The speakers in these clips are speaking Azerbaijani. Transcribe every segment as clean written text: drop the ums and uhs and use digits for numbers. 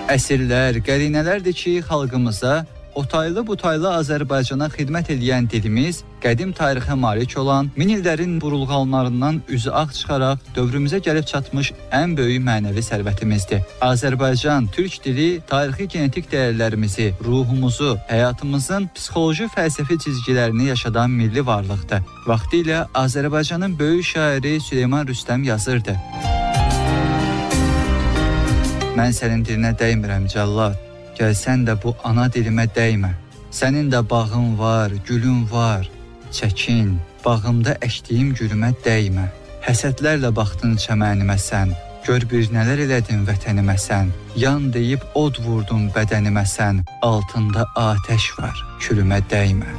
Əsrlər, qərinələrdir ki, xalqımıza, otaylı butaylı Azərbaycana xidmət edən dilimiz, qədim tarixə malik olan, min illərin burulğanlarından üzü ağ çıxaraq dövrümüzə gəlib çatmış ən böyük mənəvi sərvətimizdir. Azərbaycan, türk dili, tarixi genetik dəyərlərimizi, ruhumuzu, həyatımızın psixoloji fəlsəfi cizgilərini yaşadan milli varlıqdır. Vaxtilə Azərbaycanın böyük şairi Süleyman Rüstəm yazırdı. Mən sənin dilinə dəymirəm cəllad, gəlsən də bu ana dilimə dəymə. Sənin də bağın var, gülün var, çəkin, bağımda əkdiyim gülümə dəymə. Həsədlərlə baxdın çəmənimə sən, gör bir nələr elədin vətənimə sən. Yan deyib od vurdun bədənimə sən, altında atəş var, külümə dəymə.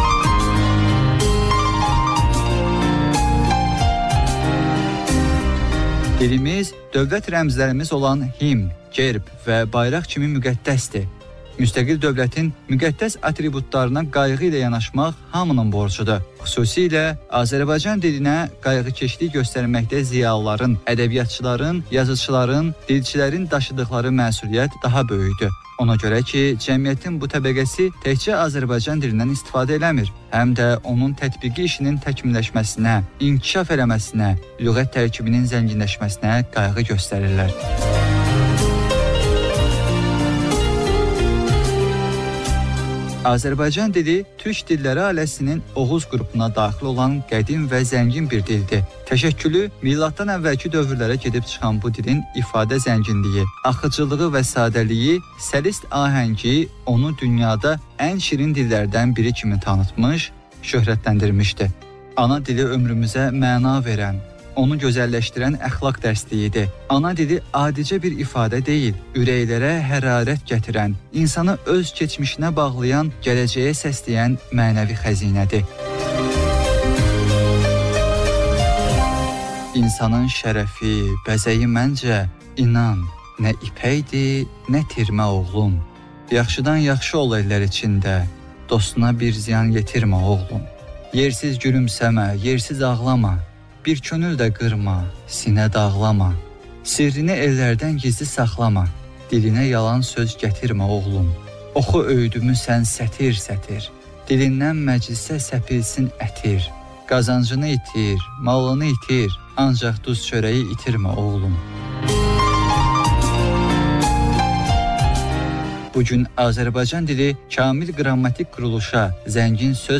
Dilimiz, dövlət rəmzlərimiz olan himn, gerb və bayraq kimi müqəddəsdir. Müstəqil dövlətin müqəddəs atributlarına qayğı ilə yanaşmaq hamının borcudur. Xüsusilə Azərbaycan dilinə qayğıkeşlik göstərməkdə ziyalıların, ədəbiyyatçıların, yazıçıların, dilçilərin daşıdıqları məsuliyyət daha böyükdür. Ona görə ki, cəmiyyətin bu təbəqəsi təkcə Azərbaycan dilindən istifadə eləmir, həm də onun tətbiqi işinin təkmilləşməsinə, inkişaf eləməsinə, lüğət tərkibinin zənginləşməsinə qayğı göstərirlər. Azərbaycan dili türk dilləri ailəsinin Oğuz qrupuna daxil olan qədim və zəngin bir dildir. Təşəkkülü miladdan əvvəlki dövrlərə gedib çıxan bu dilin ifadə zənginliyi, axıcılığı və sadəliyi, səlist ahəngi onu dünyada ən şirin dillərdən biri kimi tanıtmış, şöhrətləndirmişdi. Ana dili ömrümüzə məna verən, onu gözəlləşdirən əxlaq dərsliyidir. Ana dili adicə bir ifadə deyil, ürəklərə hərarət gətirən, insanı öz keçmişinə bağlayan, gələcəyə səsləyən mənəvi xəzinədir. İnsanın şərəfi, bəzəyi məncə, inan, nə ipəkdir, nə tirmə oğlum. Yaxşıdan yaxşı ol ellər içində, dostuna bir ziyan yetirmə oğlum. Yersiz gülümsəmə, yersiz ağlama, bir könül də qırma, sinə dağlama. Sirrini ellərdən gizli saxlama, dilinə yalan söz gətirmə oğlum. Oxu öydümü sən sətir-sətir, dilindən məclisə səpilsin ətir. Qazancını itir, malını itir, ancaq duz çörəyi itirmə oğlum. Bugün Azərbaycan dili kamil qrammatik quruluşa, zəngin söz